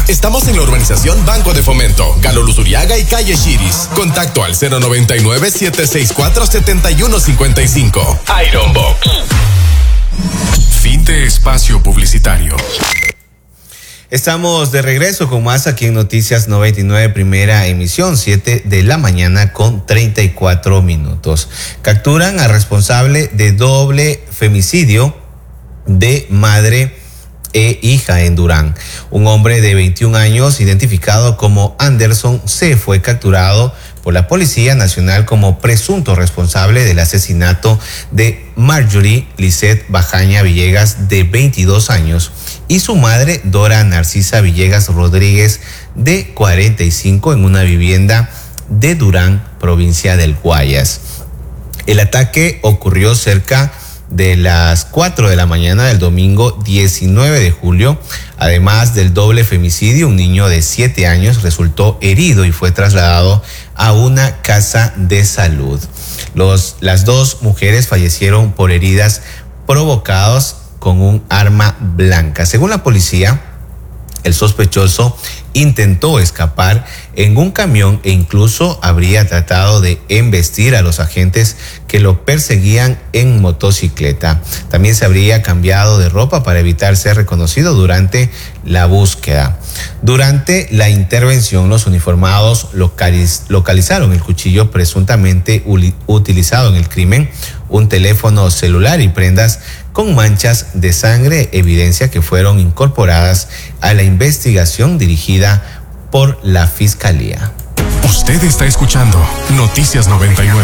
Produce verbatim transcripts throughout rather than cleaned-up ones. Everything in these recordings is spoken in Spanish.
Estamos en la urbanización Banco de Fomento, Galo Luzuriaga y Calle Chiris. Contacto al cero noventa y nueve, siete seis cuatro, siete uno cinco cinco. Iron Box. Fin de espacio publicitario. Estamos de regreso con más aquí en Noticias noventa y nueve, primera emisión, siete de la mañana con treinta y cuatro minutos. Capturan al responsable de doble femicidio de madre e hija en Durán. Un hombre de veintiún años, identificado como Anderson, C., fue capturado por la Policía Nacional como presunto responsable del asesinato de Marjorie Lisette Bajaña Villegas, de veintidós años, y su madre, Dora Narcisa Villegas Rodríguez, de cuarenta y cinco, en una vivienda de Durán, provincia del Guayas. El ataque ocurrió cerca de las cuatro de la mañana del domingo diecinueve de julio. Además del doble femicidio, un niño de siete años resultó herido y fue trasladado a una casa de salud. Los, las dos mujeres fallecieron por heridas provocadas con un arma blanca. Según la policía, el sospechoso intentó escapar en un camión e incluso habría tratado de embestir a los agentes que lo perseguían en motocicleta. También se habría cambiado de ropa para evitar ser reconocido durante la búsqueda. Durante la intervención, los uniformados localiz- localizaron el cuchillo presuntamente uli- utilizado en el crimen, un teléfono celular y prendas con manchas de sangre, evidencia que fueron incorporadas a la investigación dirigida por la Fiscalía. Usted está escuchando Noticias noventa y nueve.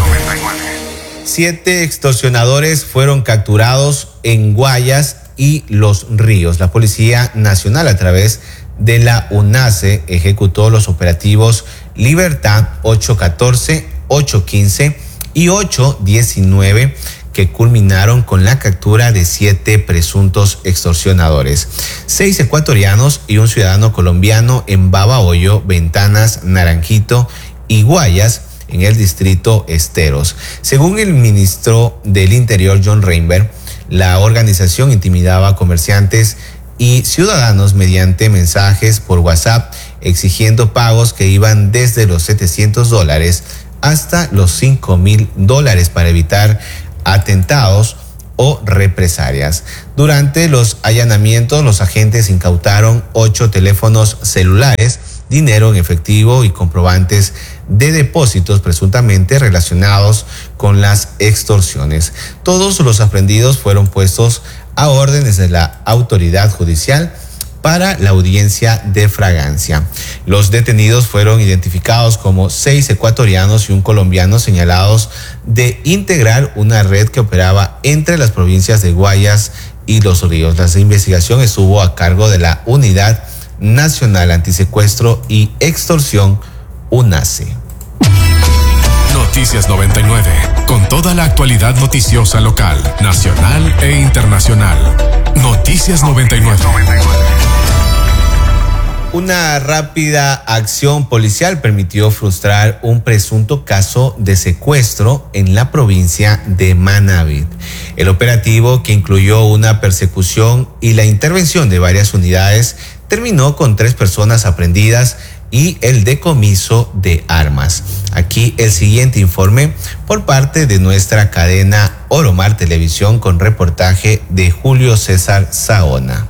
Siete extorsionadores fueron capturados en Guayas y Los Ríos. La Policía Nacional, a través de la UNACE, ejecutó los operativos Libertad ocho catorce, ocho quince y ocho diecinueve, que culminaron con la captura de siete presuntos extorsionadores, seis ecuatorianos y un ciudadano colombiano en Babahoyo, Ventanas, Naranjito y Guayas, en el distrito Esteros. Según el ministro del Interior, John Reinberg, la organización intimidaba a comerciantes y ciudadanos mediante mensajes por WhatsApp, exigiendo pagos que iban desde los setecientos dólares hasta los cinco mil dólares para evitar atentados o represalias. Durante los allanamientos, los agentes incautaron ocho teléfonos celulares, dinero en efectivo y comprobantes de depósitos presuntamente relacionados con las extorsiones. Todos los aprehendidos fueron puestos a órdenes de la autoridad judicial para la audiencia de fragancia. Los detenidos fueron identificados como seis ecuatorianos y un colombiano, señalados de integrar una red que operaba entre las provincias de Guayas y Los Ríos. La investigación estuvo a cargo de la Unidad Nacional Antisecuestro y Extorsión, UNACE. Noticias noventa y nueve, con toda la actualidad noticiosa local, nacional e internacional. Noticias noventa y nueve. Una rápida acción policial permitió frustrar un presunto caso de secuestro en la provincia de Manabí. El operativo, que incluyó una persecución y la intervención de varias unidades, terminó con tres personas aprehendidas y el decomiso de armas. Aquí el siguiente informe por parte de nuestra cadena Oromar Televisión, con reportaje de Julio César Saona.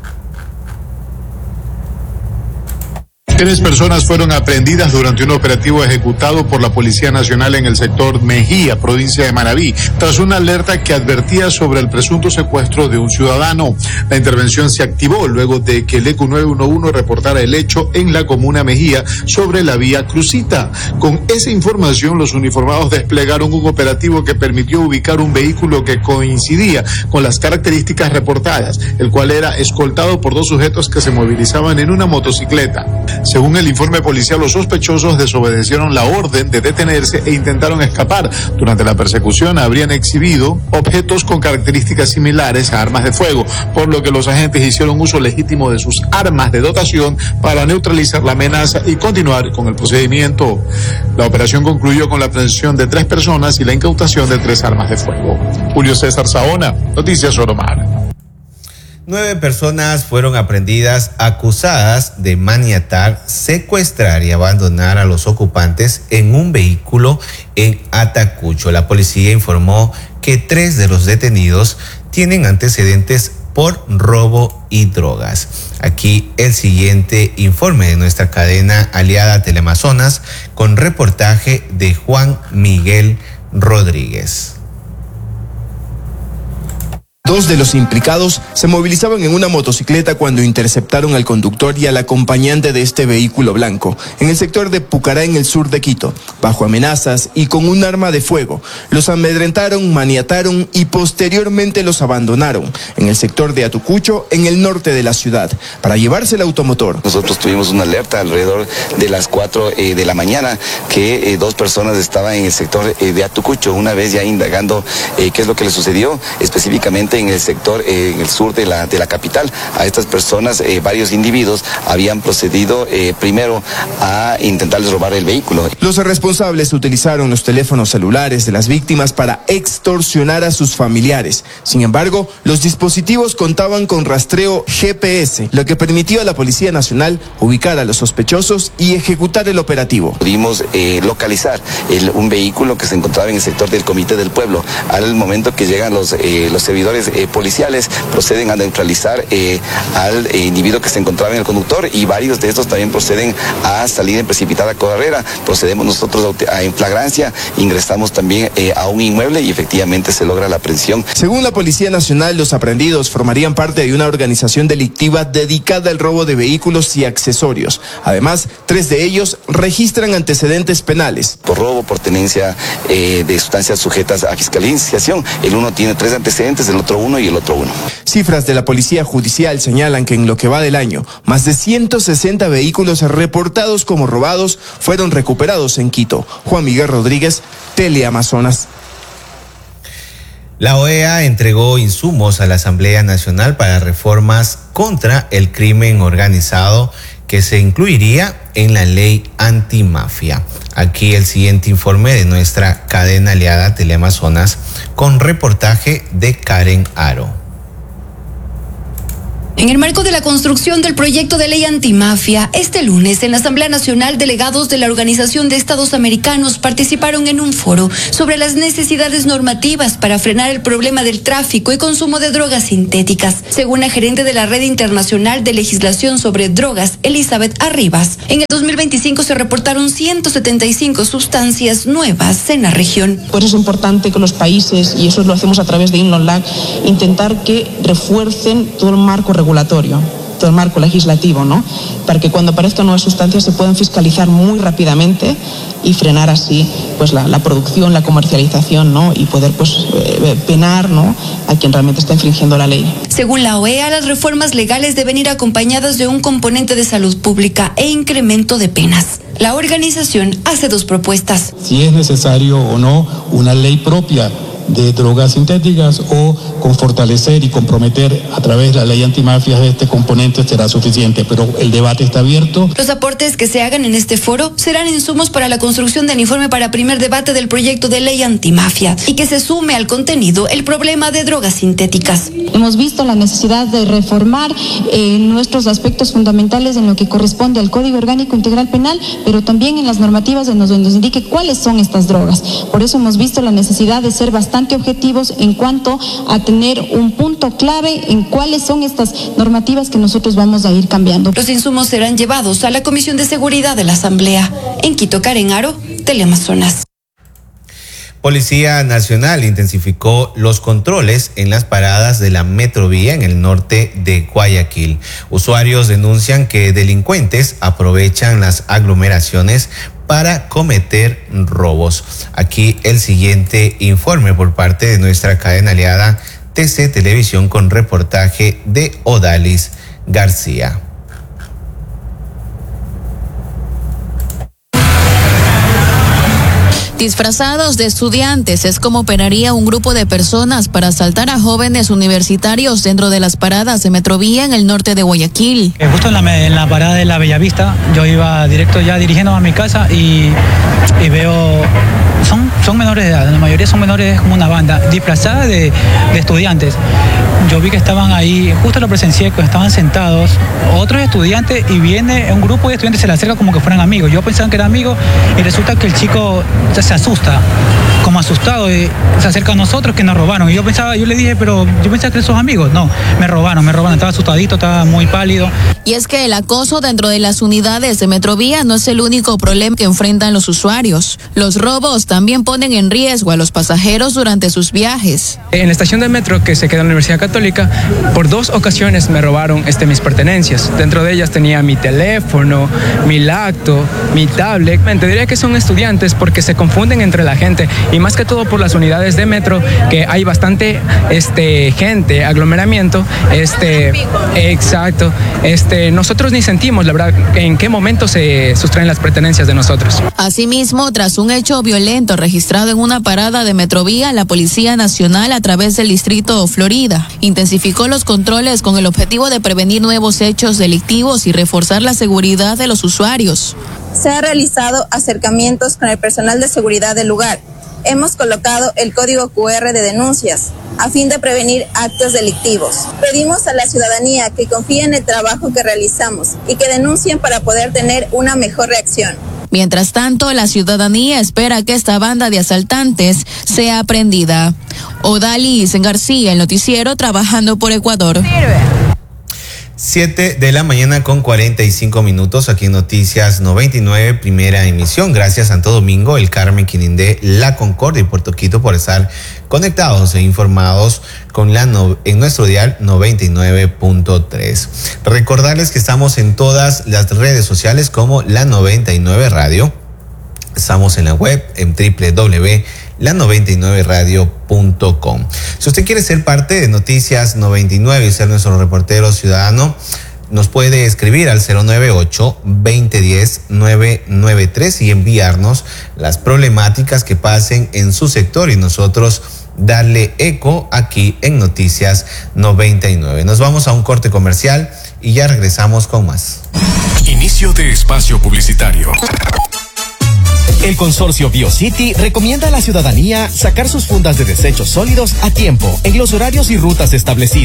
Tres personas fueron aprehendidas durante un operativo ejecutado por la Policía Nacional en el sector Mejía, provincia de Manabí, tras una alerta que advertía sobre el presunto secuestro de un ciudadano. La intervención se activó luego de que el E C U nueve uno uno reportara el hecho en la comuna Mejía sobre la vía Crucita. Con esa información, los uniformados desplegaron un operativo que permitió ubicar un vehículo que coincidía con las características reportadas, el cual era escoltado por dos sujetos que se movilizaban en una motocicleta. Según el informe policial, los sospechosos desobedecieron la orden de detenerse e intentaron escapar. Durante la persecución habrían exhibido objetos con características similares a armas de fuego, por lo que los agentes hicieron uso legítimo de sus armas de dotación para neutralizar la amenaza y continuar con el procedimiento. La operación concluyó con la aprehensión de tres personas y la incautación de tres armas de fuego. Julio César Saona, Noticias Oromar. Nueve personas fueron aprehendidas acusadas de maniatar, secuestrar y abandonar a los ocupantes en un vehículo en Atacucho. La policía informó que tres de los detenidos tienen antecedentes por robo y drogas. Aquí el siguiente informe de nuestra cadena aliada Teleamazonas con reportaje de Juan Miguel Rodríguez. Dos de los implicados se movilizaban en una motocicleta cuando interceptaron al conductor y al acompañante de este vehículo blanco en el sector de Pucará, en el sur de Quito, bajo amenazas y con un arma de fuego. Los amedrentaron, maniataron y posteriormente los abandonaron en el sector de Atacucho, en el norte de la ciudad, para llevarse el automotor. Nosotros tuvimos una alerta alrededor de las cuatro eh, de la mañana que eh, dos personas estaban en el sector eh, de Atacucho. Una vez ya indagando eh, qué es lo que les sucedió específicamente en el sector, eh, en el sur de la, de la capital. A estas personas, eh, varios individuos habían procedido eh, primero a intentarles robar el vehículo. Los responsables utilizaron los teléfonos celulares de las víctimas para extorsionar a sus familiares. Sin embargo, los dispositivos contaban con rastreo G P S, lo que permitió a la Policía Nacional ubicar a los sospechosos y ejecutar el operativo. Pudimos eh, localizar el, un vehículo que se encontraba en el sector del Comité del Pueblo. Al momento que llegan los, eh, los servidores Eh, policiales, proceden a neutralizar eh, al eh, individuo que se encontraba en el conductor, y varios de estos también proceden a salir en precipitada carrera. Procedemos nosotros a, a en flagrancia, ingresamos también eh, a un inmueble y efectivamente se logra la aprehensión. Según la Policía Nacional, los aprehendidos formarían parte de una organización delictiva dedicada al robo de vehículos y accesorios. Además, tres de ellos registran antecedentes penales. Por robo, por tenencia eh, de sustancias sujetas a fiscalización. El uno tiene tres antecedentes, el otro uno y el otro uno. Cifras de la Policía Judicial señalan que en lo que va del año, más de ciento sesenta vehículos reportados como robados fueron recuperados en Quito. Juan Miguel Rodríguez, Teleamazonas. La O E A entregó insumos a la Asamblea Nacional para reformas contra el crimen organizado que se incluiría en la ley antimafia. Aquí el siguiente informe de nuestra cadena aliada Teleamazonas con reportaje de Karen Aro. En el marco de la construcción del proyecto de ley antimafia, este lunes en la Asamblea Nacional, delegados de la Organización de Estados Americanos participaron en un foro sobre las necesidades normativas para frenar el problema del tráfico y consumo de drogas sintéticas. Según la gerente de la Red Internacional de Legislación sobre Drogas, Elizabeth Arribas, en el dos mil veinticinco se reportaron ciento setenta y cinco sustancias nuevas en la región. Por eso es importante que los países, y eso lo hacemos a través de INLONLAC, intentar que refuercen todo el marco regulatorio regulatorio, todo el marco legislativo, ¿no? Para que cuando aparezcan nuevas sustancias se puedan fiscalizar muy rápidamente y frenar así pues la, la producción, la comercialización, ¿no? Y poder pues eh, penar, ¿no?, a quien realmente está infringiendo la ley. Según la O E A, las reformas legales deben ir acompañadas de un componente de salud pública e incremento de penas. La organización hace dos propuestas. Si es necesario o no una ley propia de drogas sintéticas, o con fortalecer y comprometer a través de la ley antimafia este componente será suficiente, pero el debate está abierto. Los aportes que se hagan en este foro serán insumos para la construcción del informe para primer debate del proyecto de ley antimafia y que se sume al contenido el problema de drogas sintéticas. Hemos visto la necesidad de reformar eh, nuestros aspectos fundamentales en lo que corresponde al Código Orgánico Integral Penal, pero también en las normativas donde nos indique cuáles son estas drogas. Por eso hemos visto la necesidad de ser bastante objetivos en cuanto a tener un punto clave en cuáles son estas normativas que nosotros vamos a ir cambiando. Los insumos serán llevados a la Comisión de Seguridad de la Asamblea. En Quito, Karen Aro, Teleamazonas. Policía Nacional intensificó los controles en las paradas de la Metrovía en el norte de Guayaquil. Usuarios denuncian que delincuentes aprovechan las aglomeraciones para cometer robos. Aquí el siguiente informe por parte de nuestra cadena aliada T C Televisión con reportaje de Odalis García. Disfrazados de estudiantes es como operaría un grupo de personas para asaltar a jóvenes universitarios dentro de las paradas de Metrovía en el norte de Guayaquil. Eh, justo en la, en la parada de la Bellavista, yo iba directo ya dirigiendo a mi casa y, y veo, son, son menores de edad, la mayoría son menores, como una banda, disfrazada de, de estudiantes. Yo vi que estaban ahí, justo lo presencié, que estaban sentados otros estudiantes y viene un grupo de estudiantes, se le acerca como que fueran amigos. Yo pensaba que era amigo y resulta que el chico se asusta, como asustado, y se acerca a nosotros que nos robaron. Y yo pensaba, yo le dije, pero yo pensaba que eran sus amigos. No, me robaron, me robaron, estaba asustadito, estaba muy pálido. Y es que el acoso dentro de las unidades de Metrovía no es el único problema que enfrentan los usuarios. Los robos también ponen en riesgo a los pasajeros durante sus viajes. En la estación de metro que se queda en la Universidad Católica, por dos ocasiones me robaron este, mis pertenencias. Dentro de ellas tenía mi teléfono, mi lacto, mi tablet. Te diría que son estudiantes porque se confunden entre la gente y más que todo por las unidades de metro, que hay bastante este, gente, aglomeramiento. Este, exacto. Este, nosotros ni sentimos, la verdad, en qué momento se sustraen las pertenencias de nosotros. Asimismo, tras un hecho violento registrado en una parada de Metrovía, la Policía Nacional, a través del Distrito Florida, intensificó los controles con el objetivo de prevenir nuevos hechos delictivos y reforzar la seguridad de los usuarios. Se han realizado acercamientos con el personal de seguridad del lugar. Hemos colocado el código cu erre de denuncias a fin de prevenir actos delictivos. Pedimos a la ciudadanía que confíe en el trabajo que realizamos y que denuncien para poder tener una mejor reacción. Mientras tanto, la ciudadanía espera que esta banda de asaltantes sea aprendida. Odalis García, el noticiero Trabajando por Ecuador. Siete de la mañana con cuarenta y cinco minutos aquí en Noticias noventa y nueve, primera emisión. Gracias Santo Domingo, El Carmen, Quinindé, La Concordia y Puerto Quito por estar conectados e informados con la no, en nuestro dial noventa y nueve punto tres. Recordarles que estamos en todas las redes sociales como La noventa y nueve Radio. Estamos en la web en doble u doble u doble u punto la noventa y nueve radio punto com. Si usted quiere ser parte de Noticias noventa y nueve y ser nuestro reportero ciudadano, nos puede escribir al cero nueve ocho, veinte diez, nueve nueve tres y enviarnos las problemáticas que pasen en su sector y nosotros darle eco aquí en Noticias noventa y nueve. Nos vamos a un corte comercial y ya regresamos con más. Inicio de espacio publicitario. El consorcio BioCity recomienda a la ciudadanía sacar sus fundas de desechos sólidos a tiempo en los horarios y rutas establecidos.